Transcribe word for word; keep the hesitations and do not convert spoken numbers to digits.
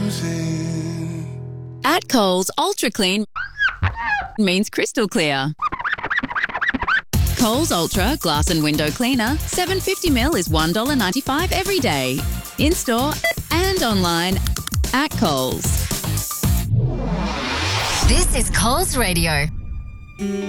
losing. At Coles, Ultra Clean means crystal clear. Coles Ultra Glass and Window Cleaner, seven hundred fifty millilitres is one dollar ninety-five every day. In-store and online at Coles. This is Coles Radio.